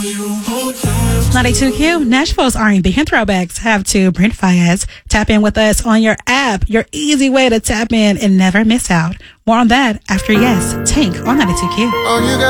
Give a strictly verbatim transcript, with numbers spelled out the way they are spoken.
ninety-two Q, Nashville's R and B and throwbacks have to Brent Faiyaz. Tap in with us on your app, your easy way to tap in and never miss out. More on that after Yes, Tank on ninety-two Q. Oh, you got